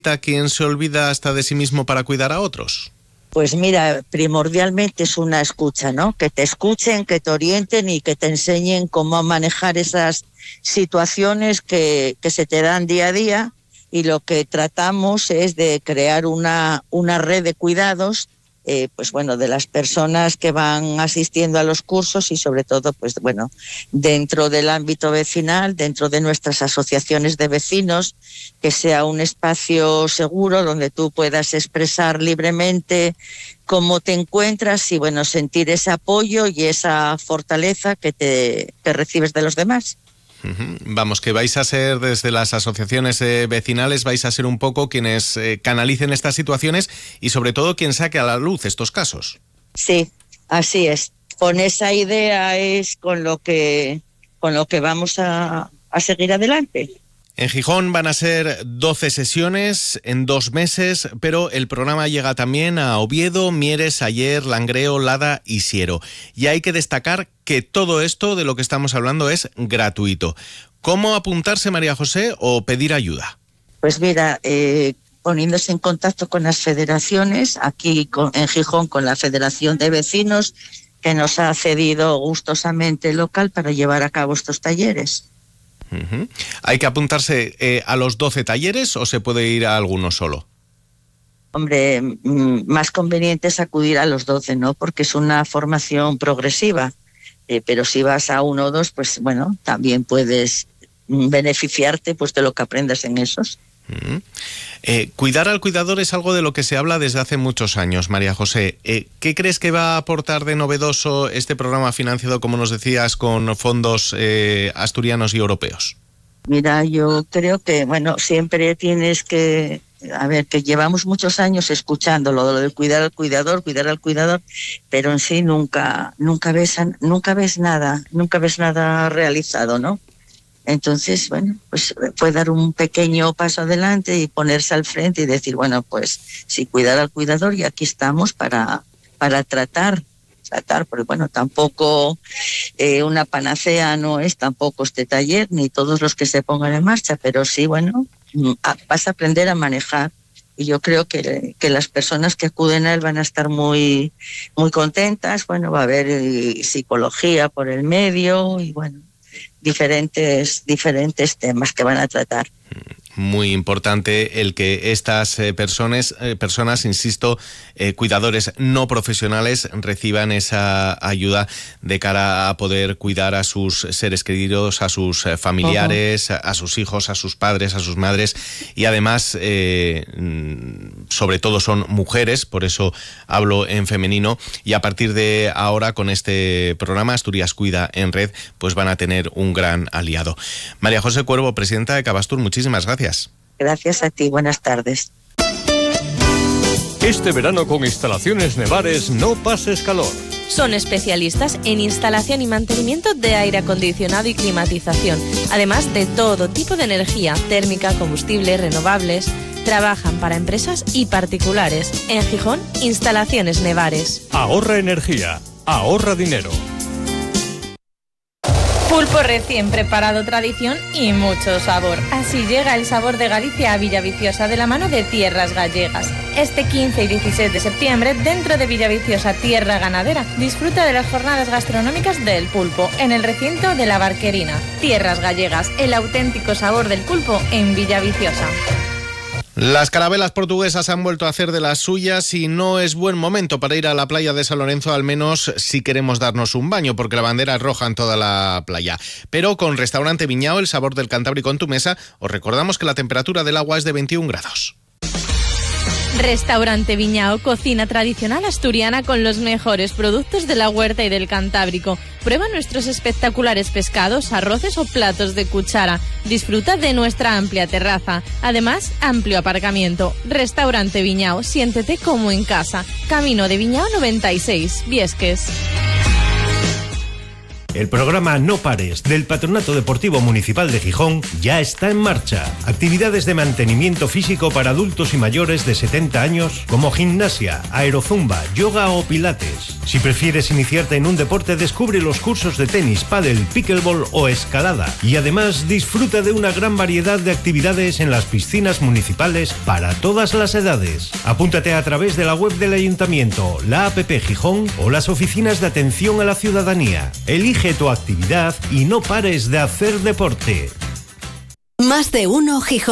¿Quién se olvida hasta de sí mismo para cuidar a otros? Pues mira, primordialmente es una escucha, ¿no? Que te escuchen, que te orienten y que te enseñen cómo manejar esas situaciones que se te dan día a día, y lo que tratamos es de crear una red de cuidados, pues bueno, de las personas que van asistiendo a los cursos y sobre todo, pues bueno, dentro del ámbito vecinal, dentro de nuestras asociaciones de vecinos, que sea un espacio seguro donde tú puedas expresar libremente cómo te encuentras y bueno, sentir ese apoyo y esa fortaleza que recibes de los demás. Vamos, que vais a ser desde las asociaciones vecinales, vais a ser un poco quienes canalicen estas situaciones y sobre todo quien saque a la luz estos casos. Sí, así es. Con esa idea es con lo que vamos a seguir adelante. En Gijón van a ser 12 sesiones en 2 meses, pero el programa llega también a Oviedo, Mieres, Aller, Langreo, Lada y Siero. Y hay que destacar que todo esto de lo que estamos hablando es gratuito. ¿Cómo apuntarse, María José, o pedir ayuda? Pues mira, poniéndose en contacto con las federaciones, aquí en Gijón con la Federación de Vecinos, que nos ha cedido gustosamente el local para llevar a cabo estos talleres. ¿Hay que apuntarse a los 12 talleres o se puede ir a alguno solo? Hombre, más conveniente es acudir a los 12, ¿no? Porque es una formación progresiva. Pero si vas a 1 o 2, pues bueno, también puedes beneficiarte pues de lo que aprendas en esos. Cuidar al cuidador es algo de lo que se habla desde hace muchos años, María José. ¿Qué crees que va a aportar de novedoso este programa financiado, como nos decías, con fondos asturianos y europeos? Mira, yo creo que, bueno, siempre tienes que... A ver, que llevamos muchos años escuchando lo de cuidar al cuidador, pero en sí nunca ves nada realizado, ¿no? Entonces, bueno, pues puede dar un pequeño paso adelante y ponerse al frente y decir, bueno, pues sí, cuidar al cuidador y aquí estamos para tratar, porque bueno, tampoco una panacea no es tampoco este taller, ni todos los que se pongan en marcha, pero sí, bueno, vas a aprender a manejar. Y yo creo que las personas que acuden a él van a estar muy, muy contentas. Bueno, va a haber psicología por el medio y bueno, diferentes temas que van a tratar. Muy importante el que estas personas, insisto, cuidadores no profesionales, reciban esa ayuda de cara a poder cuidar a sus seres queridos, a sus familiares, a sus hijos, a sus padres, a sus madres, y además, sobre todo son mujeres, por eso hablo en femenino, y a partir de ahora con este programa Asturias Cuida en Red, pues van a tener un gran aliado. María José Cuervo, presidenta de Cavastur, muchísimas gracias. Gracias a ti, buenas tardes. Este verano con Instalaciones Nevares no pases calor. Son especialistas en instalación y mantenimiento de aire acondicionado y climatización, además de todo tipo de energía, térmica, combustible, renovables. Trabajan para empresas y particulares. En Gijón, Instalaciones Nevares. Ahorra energía, ahorra dinero. Pulpo recién preparado, tradición y mucho sabor. Así llega el sabor de Galicia a Villaviciosa de la mano de Tierras Gallegas. Este 15 y 16 de septiembre, dentro de Villaviciosa Tierra Ganadera, disfruta de las jornadas gastronómicas del pulpo en el recinto de la Barquerina. Tierras Gallegas, el auténtico sabor del pulpo en Villaviciosa. Las carabelas portuguesas han vuelto a hacer de las suyas y no es buen momento para ir a la playa de San Lorenzo, al menos si queremos darnos un baño, porque la bandera es roja en toda la playa. Pero con Restaurante Viñao, el sabor del Cantábrico en tu mesa, os recordamos que la temperatura del agua es de 21 grados. Restaurante Viñao, cocina tradicional asturiana con los mejores productos de la huerta y del Cantábrico. Prueba nuestros espectaculares pescados, arroces o platos de cuchara. Disfruta de nuestra amplia terraza. Además, amplio aparcamiento. Restaurante Viñao, siéntete como en casa. Camino de Viñao 96, Viesques. El programa No Pares del Patronato Deportivo Municipal de Gijón ya está en marcha. Actividades de mantenimiento físico para adultos y mayores de 70 años como gimnasia, aerozumba, yoga o pilates. Si prefieres iniciarte en un deporte, descubre los cursos de tenis, pádel, pickleball o escalada. Y además disfruta de una gran variedad de actividades en las piscinas municipales para todas las edades. Apúntate a través de la web del Ayuntamiento, la APP Gijón o las oficinas de atención a la ciudadanía. Elige tu actividad y no pares de hacer deporte. Más de uno Gijón.